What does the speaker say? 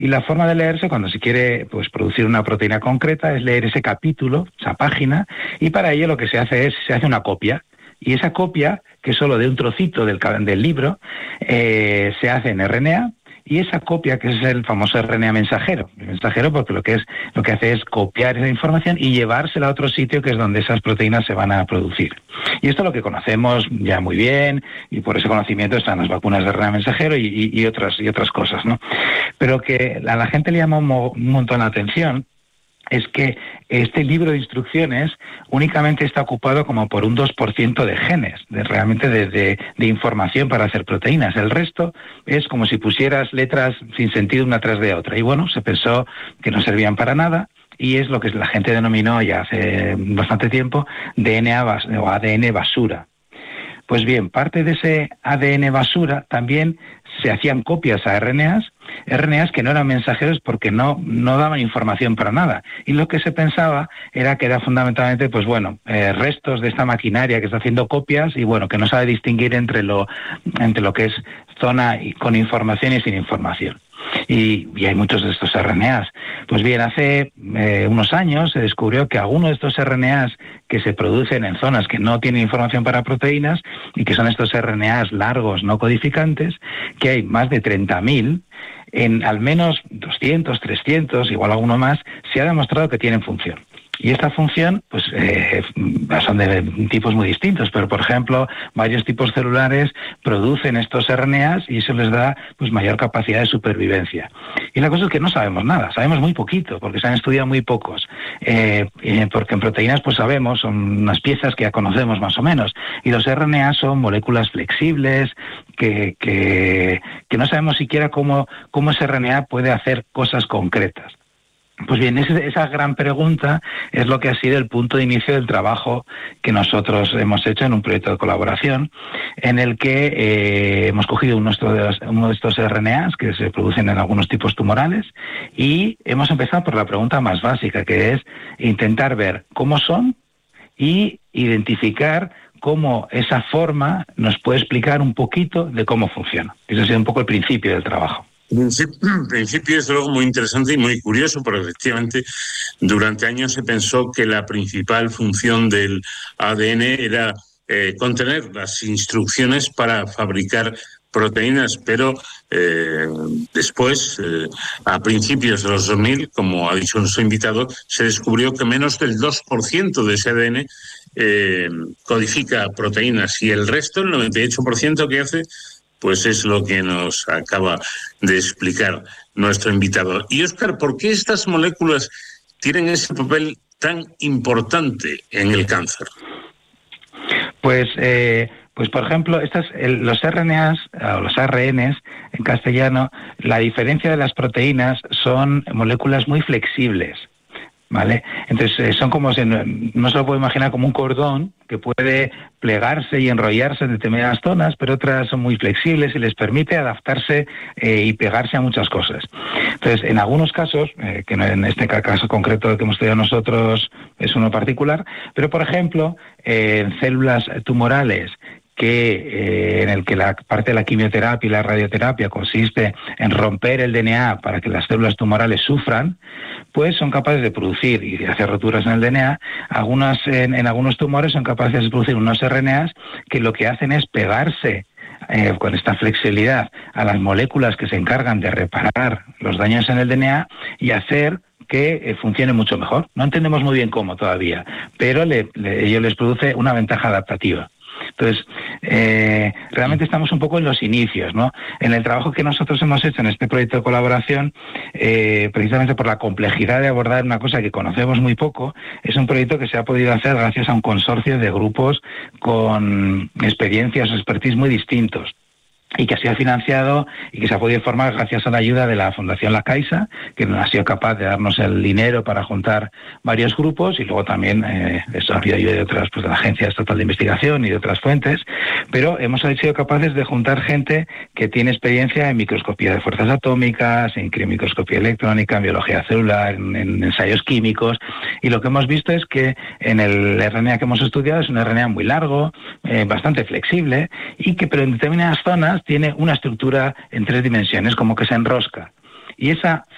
Y la forma de leerse, cuando se quiere pues producir una proteína concreta, es leer ese capítulo, esa página, y para ello lo que se hace una copia. Y esa copia, que es solo de un trocito del libro, se hace en RNA, y esa copia, que es el famoso RNA mensajero. El mensajero porque lo que hace es copiar esa información y llevársela a otro sitio, que es donde esas proteínas se van a producir. Y esto es lo que conocemos ya muy bien, y por ese conocimiento están las vacunas de RNA mensajero y otras cosas, ¿no? Pero que a la gente le llama un montón la atención es que este libro de instrucciones únicamente está ocupado como por un 2% de genes, realmente de información para hacer proteínas. El resto es como si pusieras letras sin sentido una tras de otra. Y bueno, se pensó que no servían para nada, y es lo que la gente denominó ya hace bastante tiempo DNA o ADN basura. Pues bien, parte de ese ADN basura también se hacían copias a RNAs que no eran mensajeros porque no daban información para nada. Y lo que se pensaba era que era fundamentalmente, restos de esta maquinaria que está haciendo copias y que no sabe distinguir entre lo que es zona con información y sin información. Y hay muchos de estos RNAs. Pues bien, hace unos años se descubrió que algunos de estos RNAs que se producen en zonas que no tienen información para proteínas, y que son estos RNAs largos no codificantes, que hay más de 30.000, en al menos 200, 300, igual alguno más, se ha demostrado que tienen función. Y esta función, son de tipos muy distintos, pero por ejemplo, varios tipos celulares producen estos RNAs y eso les da mayor capacidad de supervivencia. Y la cosa es que no sabemos nada, sabemos muy poquito, porque se han estudiado muy pocos. Porque en proteínas, sabemos, son unas piezas que ya conocemos más o menos. Y los RNAs son moléculas flexibles que no sabemos siquiera cómo ese RNA puede hacer cosas concretas. Pues bien, esa gran pregunta es lo que ha sido el punto de inicio del trabajo que nosotros hemos hecho en un proyecto de colaboración, en el que hemos cogido uno de estos RNAs que se producen en algunos tipos tumorales, y hemos empezado por la pregunta más básica, que es intentar ver cómo son y identificar cómo esa forma nos puede explicar un poquito de cómo funciona. Ese ha sido un poco el principio del trabajo. En principio es algo muy interesante y muy curioso, porque efectivamente durante años se pensó que la principal función del ADN era contener las instrucciones para fabricar proteínas, pero después, a principios de los 2000, como ha dicho nuestro invitado, se descubrió que menos del 2% de ese ADN codifica proteínas, y el resto, el 98% que hace, pues es lo que nos acaba de explicar nuestro invitado. Y Óscar, ¿por qué estas moléculas tienen ese papel tan importante en el cáncer? Pues por ejemplo, los RNAs o los ARNs en castellano, la diferencia de las proteínas son moléculas muy flexibles, ¿vale? Entonces son como, no se lo puede imaginar como un cordón que puede plegarse y enrollarse en determinadas zonas, pero otras son muy flexibles y les permite adaptarse y pegarse a muchas cosas. Entonces, en algunos casos, que en este caso concreto que hemos estudiado nosotros es uno particular, pero por ejemplo, en células tumorales en el que la parte de la quimioterapia y la radioterapia consiste en romper el DNA para que las células tumorales sufran, pues son capaces de producir y de hacer roturas en el DNA. En algunos tumores son capaces de producir unos RNAs que lo que hacen es pegarse con esta flexibilidad a las moléculas que se encargan de reparar los daños en el DNA y hacer que funcione mucho mejor. No entendemos muy bien cómo todavía, pero ello les produce una ventaja adaptativa. Entonces, realmente estamos un poco en los inicios, ¿no? En el trabajo que nosotros hemos hecho en este proyecto de colaboración, precisamente por la complejidad de abordar una cosa que conocemos muy poco, es un proyecto que se ha podido hacer gracias a un consorcio de grupos con experiencias o expertise muy distintos, y que ha sido financiado y que se ha podido formar gracias a la ayuda de la Fundación La Caixa, que ha sido capaz de darnos el dinero para juntar varios grupos, y luego también ha habido ayuda de otras, de la Agencia Estatal de Investigación y de otras fuentes, pero hemos sido capaces de juntar gente que tiene experiencia en microscopía de fuerzas atómicas, en microscopía electrónica, en biología celular, en ensayos químicos, y lo que hemos visto es que en el RNA que hemos estudiado es un RNA muy largo, bastante flexible, y que pero en determinadas zonas tiene una estructura en 3 dimensiones, como que se enrosca. Y esa